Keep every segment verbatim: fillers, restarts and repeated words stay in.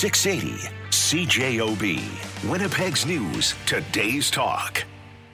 six eighty C J O B. Winnipeg's News, today's talk.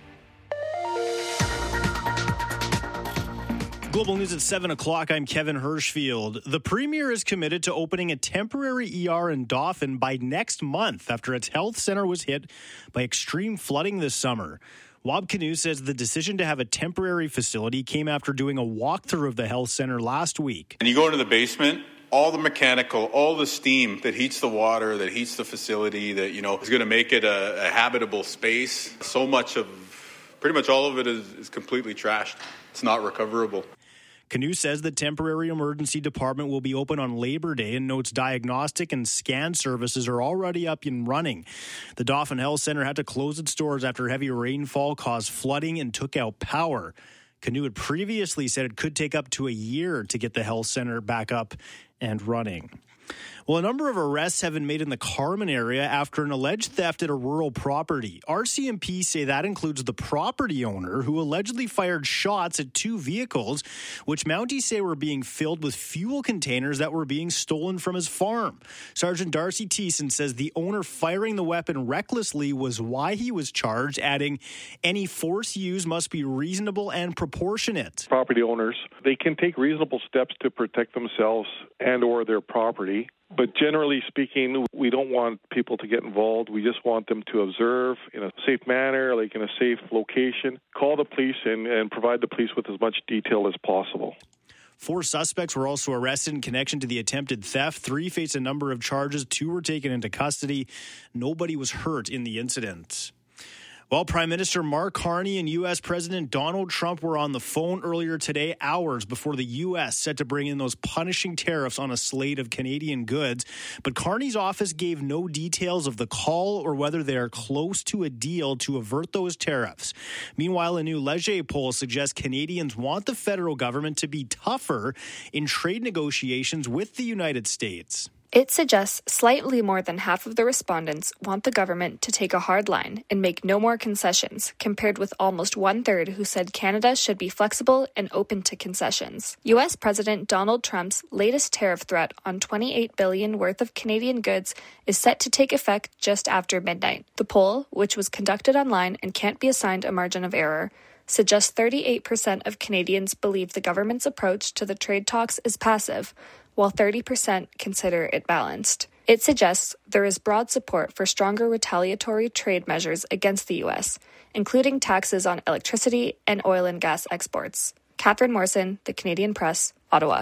Global News at seven o'clock. I'm Kevin Hirschfield. The Premier is committed to opening a temporary E R in Dauphin by next month after its health center was hit by extreme flooding this summer. Wab Kinew says the decision to have a temporary facility came after doing a walkthrough of the health center last week. And you go into the basement, all the mechanical, all the steam that heats the water, that heats the facility, that, you know, is going to make it a, a habitable space. So much of, pretty much all of it is, is completely trashed. It's not recoverable. Kinew says the temporary emergency department will be open on Labor Day and notes diagnostic and scan services are already up and running. The Dauphin Health Center had to close its doors after heavy rainfall caused flooding and took out power. Kinew had previously said it could take up to a year to get the health center back up and running. Well, a number of arrests have been made in the Carman area after an alleged theft at a rural property. R C M P say that includes the property owner who allegedly fired shots at two vehicles, which Mounties say were being filled with fuel containers that were being stolen from his farm. Sergeant Darcy Thiessen says the owner firing the weapon recklessly was why he was charged, adding, any force used must be reasonable and proportionate. Property owners, they can take reasonable steps to protect themselves and or their property. But generally speaking, we don't want people to get involved. We just want them to observe in a safe manner, like in a safe location, call the police and, and provide the police with as much detail as possible. Four suspects were also arrested in connection to the attempted theft. Three face a number of charges. Two were taken into custody. Nobody was hurt in the incident. Well, Prime Minister Mark Carney and U S President Donald Trump were on the phone earlier today, hours before the U S set to bring in those punishing tariffs on a slate of Canadian goods. But Carney's office gave no details of the call or whether they are close to a deal to avert those tariffs. Meanwhile, a new Leger poll suggests Canadians want the federal government to be tougher in trade negotiations with the United States. It suggests slightly more than half of the respondents want the government to take a hard line and make no more concessions, compared with almost one-third who said Canada should be flexible and open to concessions. U S President Donald Trump's latest tariff threat on twenty-eight billion dollars worth of Canadian goods is set to take effect just after midnight. The poll, which was conducted online and can't be assigned a margin of error, suggests thirty-eight percent of Canadians believe the government's approach to the trade talks is passive, while thirty percent consider it balanced. It suggests there is broad support for stronger retaliatory trade measures against the U S, including taxes on electricity and oil and gas exports. Catherine Morrison, The Canadian Press, Ottawa.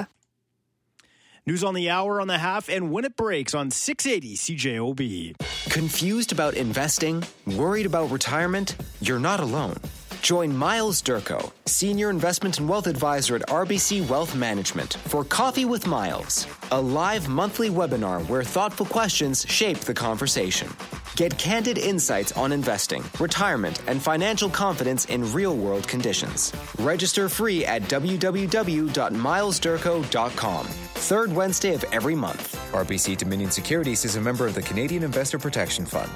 News on the hour, on the half, and when it breaks on six eighty C J O B. Confused about investing? Worried about retirement? You're not alone. Join Miles Durko, Senior Investment and Wealth Advisor at R B C Wealth Management, for Coffee with Miles, a live monthly webinar where thoughtful questions shape the conversation. Get candid insights on investing, retirement, and financial confidence in real-world conditions. Register free at w w w dot miles durko dot com. Third Wednesday of every month. R B C Dominion Securities is a member of the Canadian Investor Protection Fund.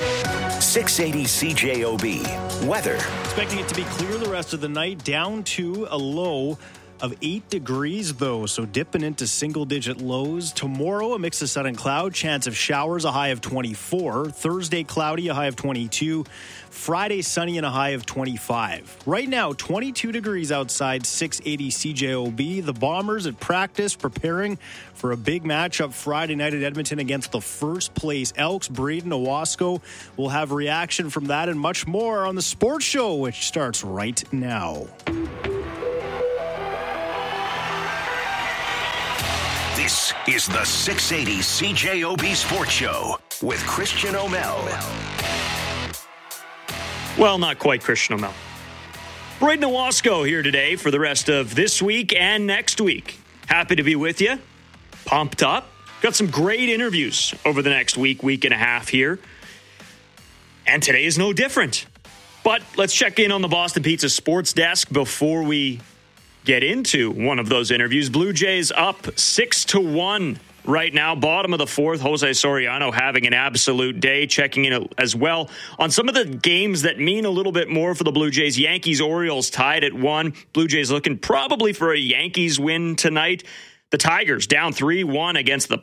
six eighty C J O B. Weather. Expecting it to be clear the rest of the night, down to a low of eight degrees, though, so dipping into single-digit lows. Tomorrow, a mix of sun and cloud, chance of showers, a high of twenty-four. Thursday, cloudy, a high of twenty-two. Friday, sunny and a high of twenty-five. Right now, twenty-two degrees outside six eighty C J O B. The Bombers at practice, preparing for a big matchup Friday night at Edmonton against the first-place Elks. Braden Owasco will have reaction from that and much more on the Sports Show, which starts right now. This is the six eighty C J O B Sports Show with Christian O'Mell. Well, not quite Christian O'Mell. Braden Owasco here today for the rest of this week and next week. Happy to be with you. Pumped up. Got some great interviews over the next week, week and a half here. And today is no different. But let's check in on the Boston Pizza Sports Desk before we get into one of those interviews. Blue Jays up six to one right now, bottom of the fourth. Jose Soriano having an absolute day, checking in as well on some of the games that mean a little bit more for the Blue Jays. Yankees Orioles tied at one. Blue Jays looking probably for a Yankees win tonight. The Tigers down three one against the